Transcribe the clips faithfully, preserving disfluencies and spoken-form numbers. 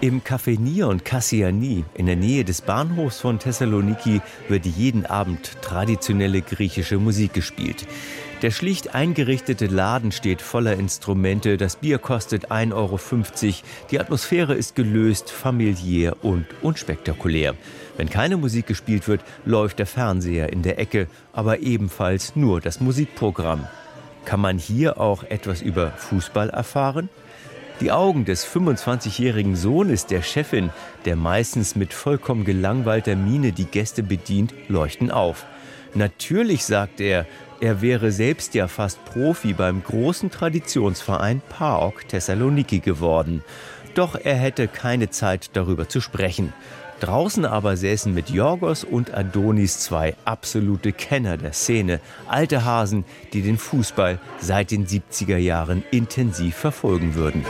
Im Café Nion Kassiani in der Nähe des Bahnhofs von Thessaloniki wird jeden Abend traditionelle griechische Musik gespielt. Der schlicht eingerichtete Laden steht voller Instrumente, das Bier kostet ein Euro fünfzig, die Atmosphäre ist gelöst, familiär und unspektakulär. Wenn keine Musik gespielt wird, läuft der Fernseher in der Ecke, aber ebenfalls nur das Musikprogramm. Kann man hier auch etwas über Fußball erfahren? Die Augen des fünfundzwanzigjährigen Sohnes der Chefin, der meistens mit vollkommen gelangweilter Miene die Gäste bedient, leuchten auf. Natürlich, sagt er, er wäre selbst ja fast Profi beim großen Traditionsverein PAOK Thessaloniki geworden. Doch er hätte keine Zeit, darüber zu sprechen. Draußen aber säßen mit Yorgos und Adonis zwei absolute Kenner der Szene, alte Hasen, die den Fußball seit den siebziger Jahren intensiv verfolgen würden.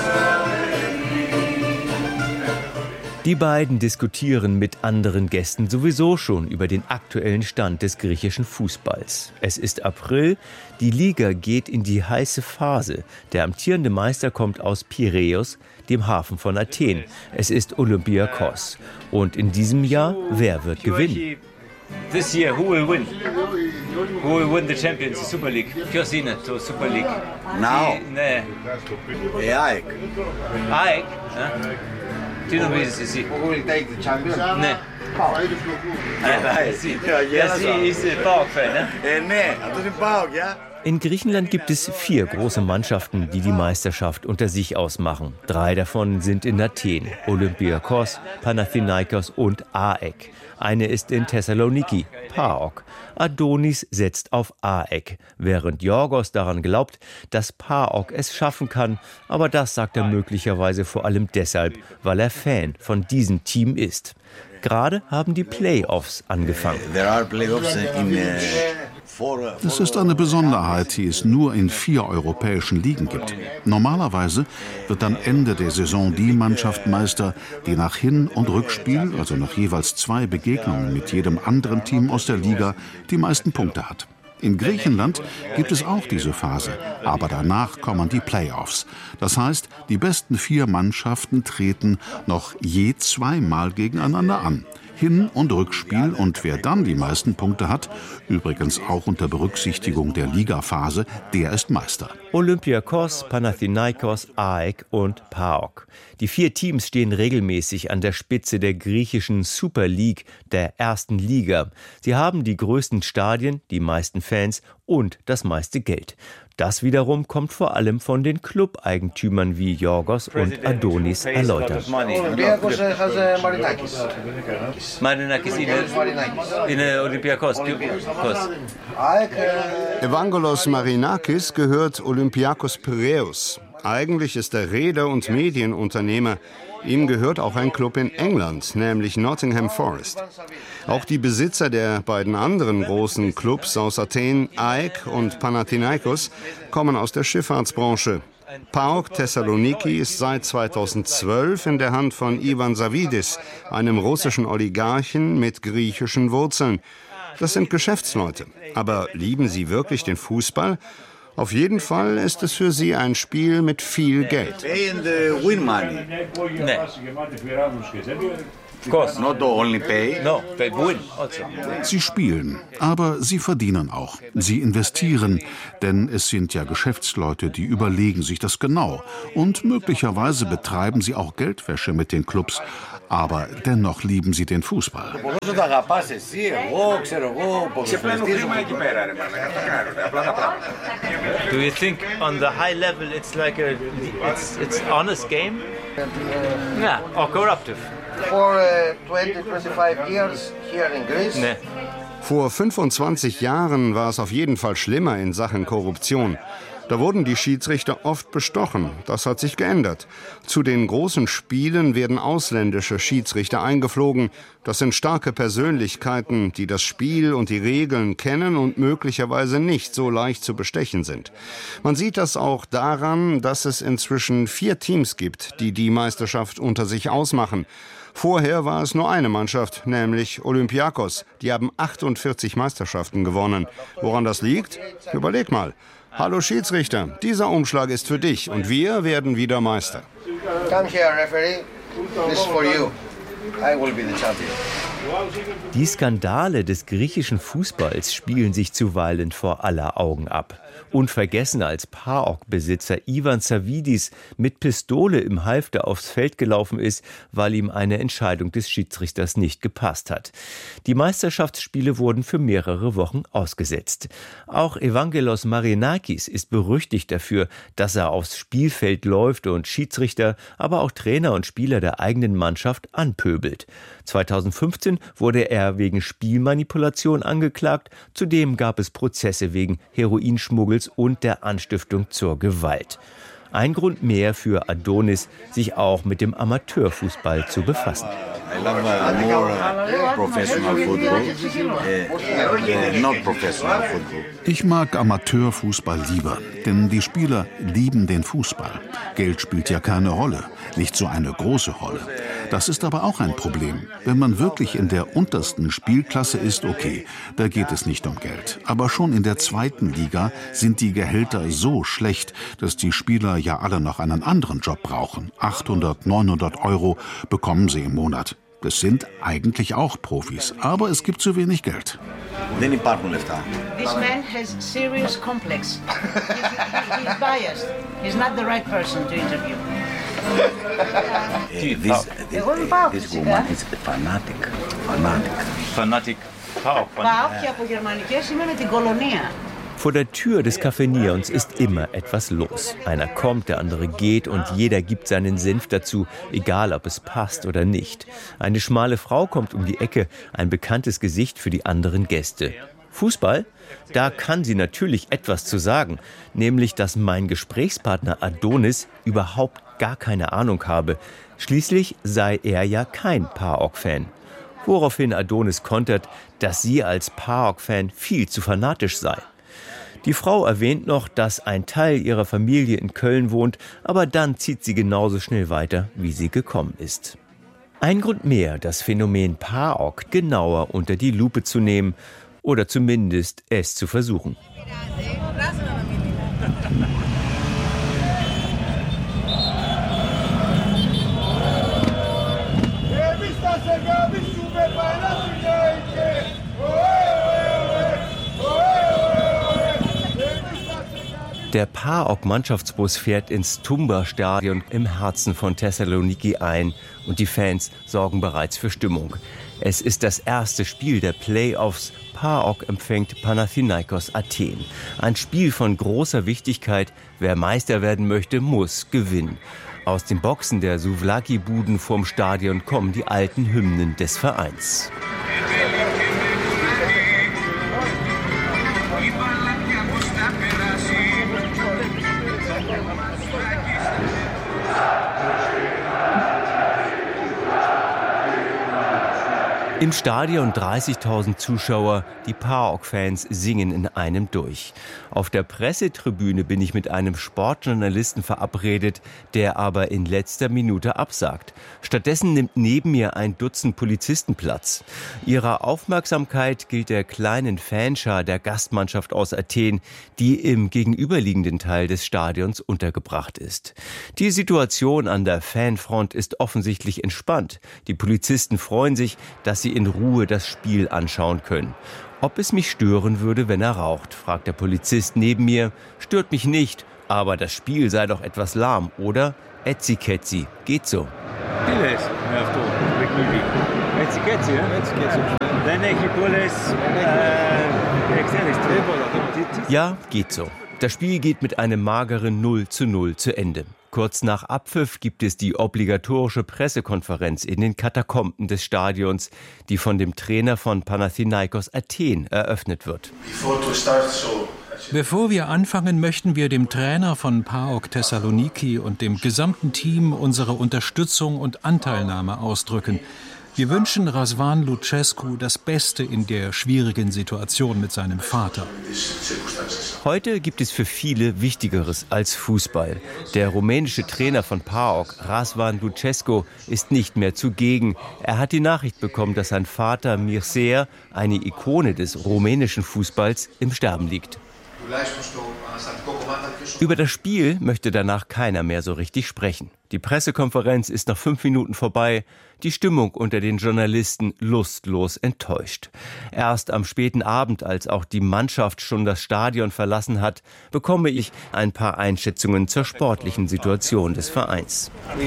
Die beiden diskutieren mit anderen Gästen sowieso schon über den aktuellen Stand des griechischen Fußballs. Es ist April, die Liga geht in die heiße Phase. Der amtierende Meister kommt aus Piräus, dem Hafen von Athen. Es ist Olympiakos. Und in diesem Jahr, wer wird gewinnen? This year, who will win? Who will win the Champions, the Super League? Ποιος είναι το Super League? Now? Ναι. Η ΑΕΚ. ΑΕΚ? Τι νομίζεις εσύ? Who will take the champion? Ναι. Εσύ. Εσύ είσαι PAOK-Fan, ne? Ε, ναι, αυτό είναι PAOK, ja? In Griechenland gibt es vier große Mannschaften, die die Meisterschaft unter sich ausmachen. Drei davon sind in Athen: Olympiakos, Panathinaikos und ΑΕΚ. Eine ist in Thessaloniki, PAOK. Adonis setzt auf ΑΕΚ, während Yorgos daran glaubt, dass PAOK es schaffen kann. Aber das sagt er möglicherweise vor allem deshalb, weil er Fan von diesem Team ist. Gerade haben die Playoffs angefangen. There are playoffs in, uh, four, Das ist eine Besonderheit, die es nur in vier europäischen Ligen gibt. Normalerweise wird am Ende der Saison die Mannschaft Meister, die nach Hin- und Rückspiel, also nach jeweils zwei Begegnungen mit jedem anderen Team aus der Liga, die meisten Punkte hat. In Griechenland gibt es auch diese Phase, aber danach kommen die Playoffs. Das heißt, die besten vier Mannschaften treten noch je zweimal gegeneinander an. Hin- und Rückspiel, und wer dann die meisten Punkte hat, übrigens auch unter Berücksichtigung der Ligaphase, der ist Meister. Olympiakos, Panathinaikos, ΑΕΚ und PAOK. Die vier Teams stehen regelmäßig an der Spitze der griechischen Super League, der ersten Liga. Sie haben die größten Stadien, die meisten Fans und das meiste Geld. Das wiederum kommt vor allem von den Club-Eigentümern, wie Yorgos und Adonis erläutern. Olympiakos has Marinakis. Marinakis είναι Olympiakos. Evangelos Marinakis gehört Olympiakos Piräus. Eigentlich ist er Reeder und Medienunternehmer. Ihm gehört auch ein Club in England, nämlich Nottingham Forest. Auch die Besitzer der beiden anderen großen Clubs aus Athen, ΑΕΚ und Panathinaikos, kommen aus der Schifffahrtsbranche. PAOK Thessaloniki ist seit zweitausendzwölf in der Hand von Ivan Savidis, einem russischen Oligarchen mit griechischen Wurzeln. Das sind Geschäftsleute. Aber lieben sie wirklich den Fußball? Auf jeden Fall ist es für sie ein Spiel mit viel Geld. Pay and uh, win money. Ναι. Of course. Not only pay. No, they win also. Sie spielen, aber sie verdienen auch. Sie investieren, denn es sind ja Geschäftsleute, die überlegen sich das genau. Und möglicherweise betreiben sie auch Geldwäsche mit den Clubs. Aber dennoch lieben sie den Fußball. Do you think on the high level it's like a it's it's honest game? Yeah, or corruptive? For uh, twenty to twenty-five years here in Greece. Nee. Vor fünfundzwanzig Jahren war es auf jeden Fall schlimmer in Sachen Korruption. Da wurden die Schiedsrichter oft bestochen. Das hat sich geändert. Zu den großen Spielen werden ausländische Schiedsrichter eingeflogen. Das sind starke Persönlichkeiten, die das Spiel und die Regeln kennen und möglicherweise nicht so leicht zu bestechen sind. Man sieht das auch daran, dass es inzwischen vier Teams gibt, die die Meisterschaft unter sich ausmachen. Vorher war es nur eine Mannschaft, nämlich Olympiakos. Die haben achtundvierzig Meisterschaften gewonnen. Woran das liegt? Überleg mal. Hallo Schiedsrichter, dieser Umschlag ist für dich und wir werden wieder Meister. Come here, referee. This is for you. I will be the champion. Die Skandale des griechischen Fußballs spielen sich zuweilen vor aller Augen ab. Unvergessen, als PAOK-Besitzer Ivan Savvidis mit Pistole im Halfter aufs Feld gelaufen ist, weil ihm eine Entscheidung des Schiedsrichters nicht gepasst hat. Die Meisterschaftsspiele wurden für mehrere Wochen ausgesetzt. Auch Evangelos Marinakis ist berüchtigt dafür, dass er aufs Spielfeld läuft und Schiedsrichter, aber auch Trainer und Spieler der eigenen Mannschaft anpöbelt. zweitausendfünfzehn wurde er wegen Spielmanipulation angeklagt. Zudem gab es Prozesse wegen Heroinschmuggels und der Anstiftung zur Gewalt. Ein Grund mehr für Adonis, sich auch mit dem Amateurfußball zu befassen. I love uh, more uh, professional football, uh, not professional football. Ich mag Amateurfußball lieber, denn die Spieler lieben den Fußball. Geld spielt ja keine Rolle, nicht so eine große Rolle. Das ist aber auch ein Problem. Wenn man wirklich in der untersten Spielklasse ist, okay, da geht es nicht um Geld. Aber schon in der zweiten Liga sind die Gehälter so schlecht, dass die Spieler ja alle noch einen anderen Job brauchen. achthundert, neunhundert Euro bekommen sie im Monat. Das sind eigentlich auch Profis, aber es gibt zu wenig Geld. Δεν υπάρχουν λεφτά. This man has serious complex. He's, he's biased. He's not the right person to interview. This, this, this woman is a fanatic. Fanatic. Fanatic. PAOK. PAOK και από γερμανικές σημαίνει την κολονία. Vor der Tür des Café ist immer etwas los. Einer kommt, der andere geht und jeder gibt seinen Senf dazu, egal ob es passt oder nicht. Eine schmale Frau kommt um die Ecke, ein bekanntes Gesicht für die anderen Gäste. Fußball? Da kann sie natürlich etwas zu sagen, nämlich, dass mein Gesprächspartner Adonis überhaupt gar keine Ahnung habe. Schließlich sei er ja kein PAOK-Fan. Woraufhin Adonis kontert, dass sie als PAOK-Fan viel zu fanatisch sei. Die Frau erwähnt noch, dass ein Teil ihrer Familie in Köln wohnt, aber dann zieht sie genauso schnell weiter, wie sie gekommen ist. Ein Grund mehr, das Phänomen PAOK genauer unter die Lupe zu nehmen oder zumindest es zu versuchen. Der PAOK-Mannschaftsbus fährt ins Tumba-Stadion im Herzen von Thessaloniki ein und die Fans sorgen bereits für Stimmung. Es ist das erste Spiel der Playoffs. PAOK empfängt Panathinaikos Athen. Ein Spiel von großer Wichtigkeit. Wer Meister werden möchte, muss gewinnen. Aus den Boxen der Souvlaki-Buden vorm Stadion kommen die alten Hymnen des Vereins. Im Stadion dreißigtausend Zuschauer, die PAOK-Fans singen in einem durch. Auf der Pressetribüne bin ich mit einem Sportjournalisten verabredet, der aber in letzter Minute absagt. Stattdessen nimmt neben mir ein Dutzend Polizisten Platz. Ihrer Aufmerksamkeit gilt der kleinen Fanschar der Gastmannschaft aus Athen, die im gegenüberliegenden Teil des Stadions untergebracht ist. Die Situation an der Fanfront ist offensichtlich entspannt. Die Polizisten freuen sich, dass sie in Ruhe das Spiel anschauen können. Ob es mich stören würde, wenn er raucht, fragt der Polizist neben mir. Stört mich nicht, aber das Spiel sei doch etwas lahm, oder? Etzi-ketzi, geht so. Ja, geht so. Das Spiel geht mit einem mageren null zu null zu Ende. Kurz nach Abpfiff gibt es die obligatorische Pressekonferenz in den Katakomben des Stadions, die von dem Trainer von Panathinaikos Athen eröffnet wird. Bevor wir anfangen, möchten wir dem Trainer von PAOK Thessaloniki und dem gesamten Team unsere Unterstützung und Anteilnahme ausdrücken. Wir wünschen Razvan Lucescu das Beste in der schwierigen Situation mit seinem Vater. Heute gibt es für viele Wichtigeres als Fußball. Der rumänische Trainer von PAOK, Razvan Lucescu, ist nicht mehr zugegen. Er hat die Nachricht bekommen, dass sein Vater Mircea, eine Ikone des rumänischen Fußballs, im Sterben liegt. Über das Spiel möchte danach keiner mehr so richtig sprechen. Die Pressekonferenz ist nach fünf Minuten vorbei, die Stimmung unter den Journalisten lustlos enttäuscht. Erst am späten Abend, als auch die Mannschaft schon das Stadion verlassen hat, bekomme ich ein paar Einschätzungen zur sportlichen Situation des Vereins.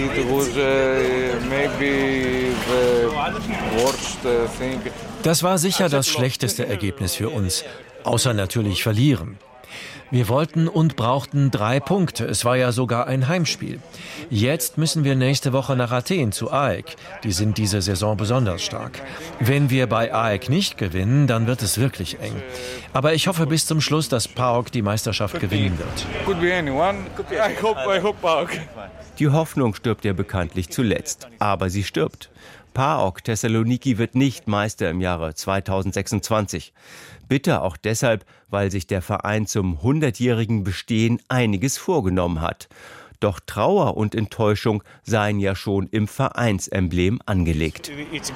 Das war sicher das schlechteste Ergebnis für uns, außer natürlich verlieren. Wir wollten und brauchten drei Punkte. Es war ja sogar ein Heimspiel. Jetzt müssen wir nächste Woche nach Athen zu A E K. Die sind diese Saison besonders stark. Wenn wir bei A E K nicht gewinnen, dann wird es wirklich eng. Aber ich hoffe bis zum Schluss, dass PAOK die Meisterschaft gewinnen wird. Die Hoffnung stirbt ja bekanntlich zuletzt. Aber sie stirbt. PAOK Thessaloniki wird nicht Meister im Jahre zweitausendsechsundzwanzig. Bitter auch deshalb, weil sich der Verein zum hundertjährigen Bestehen einiges vorgenommen hat. Doch Trauer und Enttäuschung seien ja schon im Vereinsemblem angelegt.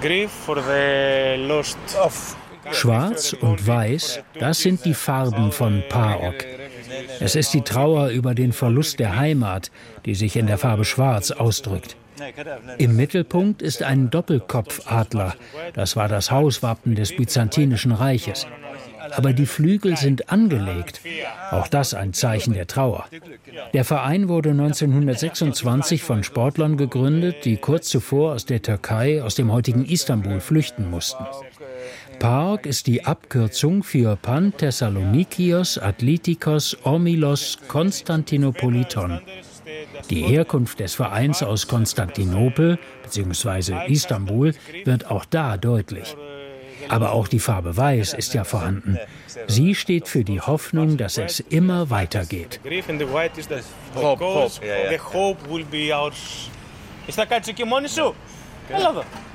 Schwarz und Weiß, das sind die Farben von PAOK. Es ist die Trauer über den Verlust der Heimat, die sich in der Farbe Schwarz ausdrückt. Im Mittelpunkt ist ein Doppelkopfadler. Das war das Hauswappen des Byzantinischen Reiches. Aber die Flügel sind angelegt. Auch das ein Zeichen der Trauer. Der Verein wurde neunzehnhundertsechsundzwanzig von Sportlern gegründet, die kurz zuvor aus der Türkei, aus dem heutigen Istanbul, flüchten mussten. PAOK ist die Abkürzung für Panthessalonikios Athletikos Ormilos Konstantinopoliton. Die Herkunft des Vereins aus Konstantinopel bzw. Istanbul wird auch da deutlich. Aber auch die Farbe Weiß ist ja vorhanden. Sie steht für die Hoffnung, dass es immer weitergeht. Hope, hope. Yeah, yeah. The hope will be our... Ist da κάτι και μόνοι σου? Έλα εδώ.